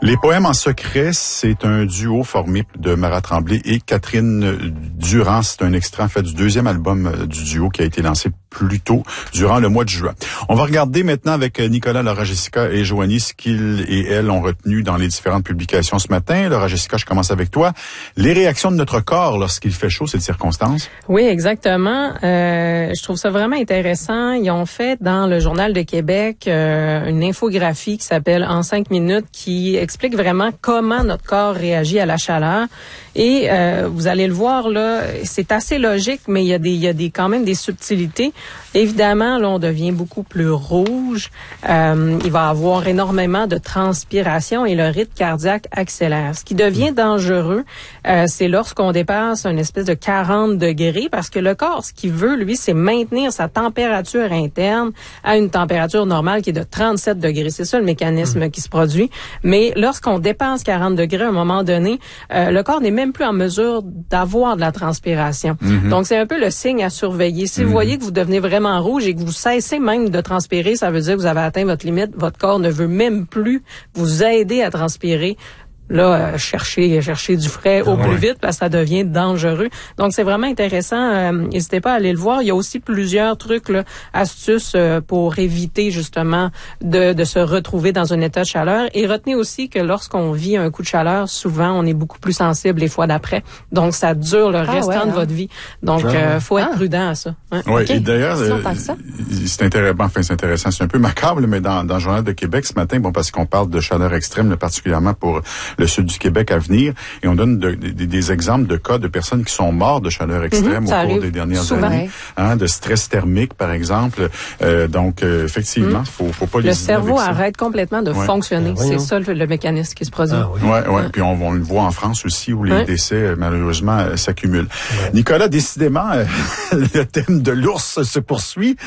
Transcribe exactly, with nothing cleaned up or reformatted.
Les poèmes en secret, c'est un duo formé de Mara Tremblay et Catherine Durand. C'est un extrait en fait du deuxième album du duo qui a été lancé plus tôt durant le mois de juin. On va regarder maintenant avec Nicolas, Laura Jessica et Joanie ce qu'ils et elles ont retenu dans les différentes publications ce matin. Laura Jessica, je commence avec toi. Les réactions de notre corps lorsqu'il fait chaud, cette circonstance? Oui, exactement. Euh, je trouve ça vraiment intéressant. Ils ont fait dans le Journal de Québec euh, une infographie qui s'appelle « En cinq minutes » qui explique vraiment comment notre corps réagit à la chaleur. Et euh, vous allez le voir là, c'est assez logique, mais il y a des, il y a des quand même des subtilités. Évidemment, là, on devient beaucoup plus rouge. Euh, il va y avoir énormément de transpiration et le rythme cardiaque accélère. Ce qui devient dangereux, euh, c'est lorsqu'on dépasse une espèce de quarante degrés, parce que le corps, ce qu'il veut, lui, c'est maintenir sa température interne à une température normale qui est de trente-sept degrés. C'est ça le mécanisme mmh. qui se produit. Mais lorsqu'on dépasse quarante degrés à un moment donné, euh, le corps n'est même plus en mesure d'avoir de la transpiration. Mm-hmm. Donc, c'est un peu le signe à surveiller. Si mm-hmm. vous voyez que vous devenez vraiment rouge et que vous cessez même de transpirer, ça veut dire que vous avez atteint votre limite. Votre corps ne veut même plus vous aider à transpirer. Là, euh, chercher, chercher du frais au ouais. plus vite parce que ça devient dangereux. Donc, c'est vraiment intéressant. Euh, n'hésitez pas à aller le voir. Il y a aussi plusieurs trucs, là, astuces euh, pour éviter justement de, de se retrouver dans un état de chaleur. Et retenez aussi que lorsqu'on vit un coup de chaleur, souvent, on est beaucoup plus sensible les fois d'après. Donc, ça dure le ah, restant ouais, de hein? votre vie. Donc, il euh, faut être ah. prudent à ça. Hein? Oui, okay. Et d'ailleurs, euh, c'est intéressant. Enfin, c'est intéressant. C'est un peu macabre, mais dans, dans le Journal de Québec ce matin, bon, parce qu'on parle de chaleur extrême, là, particulièrement pour le sud du Québec à venir, et on donne de, de, des exemples de cas de personnes qui sont mortes de chaleur extrême mm-hmm, au cours des dernières souvent. années, hein, de stress thermique par exemple. Euh, donc euh, effectivement, mm. faut, faut pas les. Le cerveau arrête complètement de ouais. fonctionner. Ben, c'est ça le, le mécanisme qui se produit. Ah, oui. Ouais, ouais. Puis on, on le voit en France aussi où les ouais. décès malheureusement s'accumulent. Ouais. Nicolas, décidément, euh, le thème de l'ours se poursuit.